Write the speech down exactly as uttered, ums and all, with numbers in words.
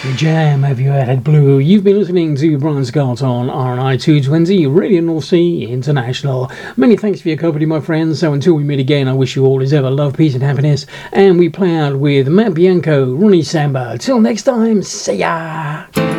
Jam, have you had blue? You've been listening to Brian Scott on R N I two twenty, Radio North Sea International. Many thanks for your company, my friends. So until we meet again, I wish you all as ever love, peace and happiness. And we play out with Matt Bianco, Ronnie Samba. Till next time, see ya!